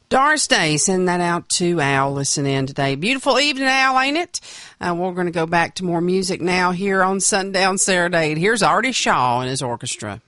Doris Day, send that out to Al listening today. Beautiful evening, Al, ain't it? We're going to go back to more music now here on Sundown Serenade. Here's Artie Shaw and his orchestra.